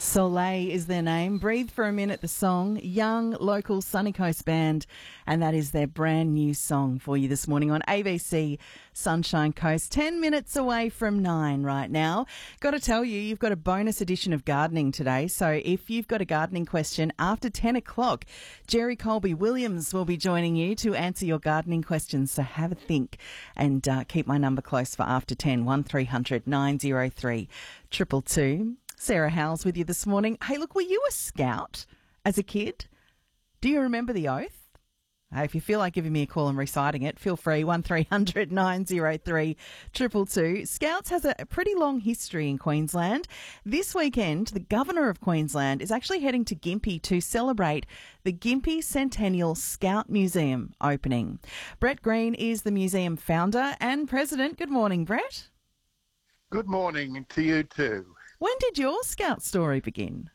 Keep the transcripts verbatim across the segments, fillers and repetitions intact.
Soleil is their name. Breathe for a Minute, the song. Young, local Sunny Coast band. And that is their brand new song for you this morning on A B C Sunshine Coast. Ten minutes away from nine right now. Got to tell you, you've got a bonus edition of gardening today. So if you've got a gardening question after ten o'clock, Jerry Colby Williams will be joining you to answer your gardening questions. So have a think and uh, keep my number close for after ten, one three hundred nine oh three two two two. Sarah Howells with you this morning. Hey, look, were you a scout as a kid? Do you remember the oath? Hey, if you feel like giving me a call and reciting it, feel free, one three hundred nine oh three two two two. Scouts has a pretty long history in Queensland. This weekend, the Governor of Queensland is actually heading to Gympie to celebrate the Gympie Centennial Scout Museum opening. Brett Green is the museum founder and president. Good morning, Brett. Good morning to you too. When did your scout story begin?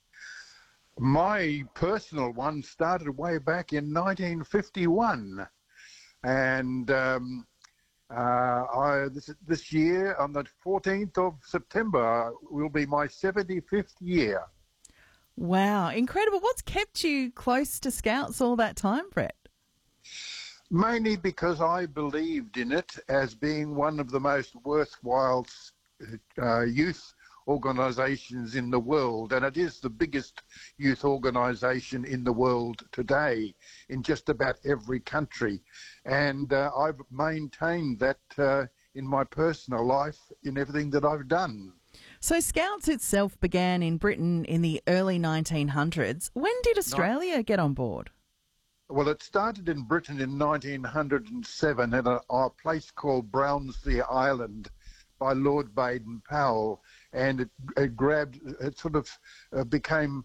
My personal one started way back in nineteen fifty-one, and um, uh, I, this, this year, on the fourteenth of September, will be my seventy-fifth year. Wow, incredible. What's kept you close to Scouts all that time, Brett? Mainly because I believed in it as being one of the most worthwhile uh, youth organisations in the world, and it is the biggest youth organisation in the world today in just about every country, and uh, I've maintained that uh, in my personal life in everything that I've done. So Scouts itself began in Britain in the early nineteen hundreds. When did Australia get on board? Well, it started in Britain in nineteen oh seven at a, a place called Brownsea Island by Lord Baden-Powell, and it, it grabbed, it sort of uh, became